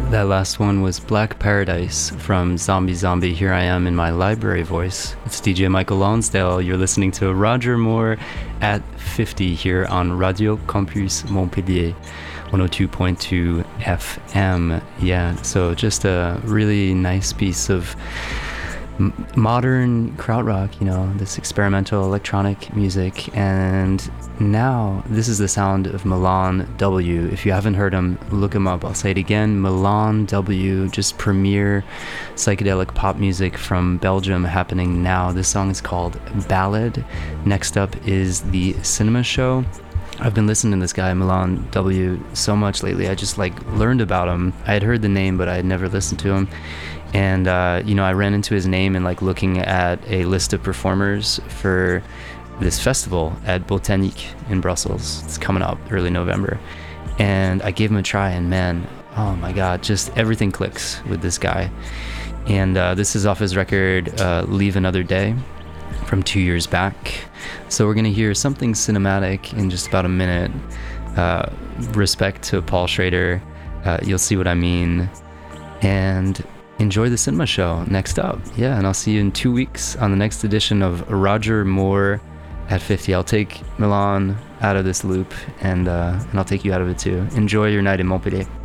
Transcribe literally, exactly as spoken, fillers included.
That last one was Black Paradise from Zombie Zombie. Here I am in my library voice. It's D J Michael Lonsdale. You're listening to Roger Moore at fifty here on Radio Campus Montpellier, one oh two point two F M. Yeah, so just a really nice piece of m- modern krautrock, you know, this experimental electronic music. And now this is the sound of Milan W. If you haven't heard him, look him up. I'll say it again, Milan W, just premier psychedelic pop music from Belgium happening now. This song is called Ballad. Next up is The Cinema Show. I've been listening to this guy, Milan W, so much lately. I just like learned about him. I had heard the name, but I had never listened to him. And, uh, you know, I ran into his name and like looking at a list of performers for this festival at Botanique in Brussels. It's coming up early November. And I gave him a try and man, oh my God, just everything clicks with this guy. And uh, this is off his record, uh, Leave Another Day, from two years back. So we're gonna hear something cinematic in just about a minute. Uh, respect to Paul Schrader, uh, you'll see what I mean. And enjoy the cinema show next up. Yeah, and I'll see you in two weeks on the next edition of Roger Moore at fifty. I'll take Milan out of this loop and uh, and I'll take you out of it too. Enjoy your night in Montpellier.